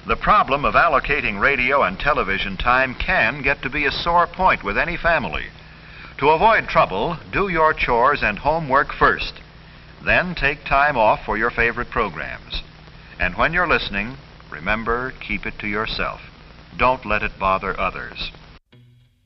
The problem of allocating radio and television time can get to be a sore point with any family. To avoid trouble, do your chores and homework first. Then take time off for your favorite programs. And when you're listening, remember, keep it to yourself. Don't let it bother others.